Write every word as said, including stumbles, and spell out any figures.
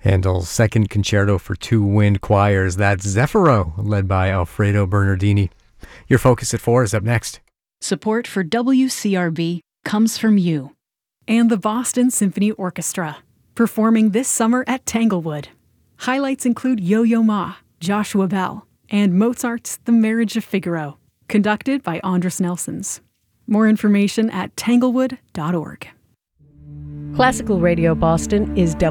Handel's Second Concerto for Two Wind Choirs. That's Zeffiro, led by Alfredo Bernardini. Your Focus at Four is up next. Support for W C R B comes from you. And the Boston Symphony Orchestra, performing this summer at Tanglewood. Highlights include Yo-Yo Ma, Joshua Bell, and Mozart's The Marriage of Figaro, conducted by Andras Nelsons. More information at tanglewood dot org. Classical Radio Boston is